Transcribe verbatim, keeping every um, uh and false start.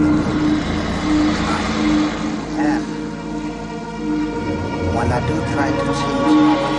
And when I do try to change my way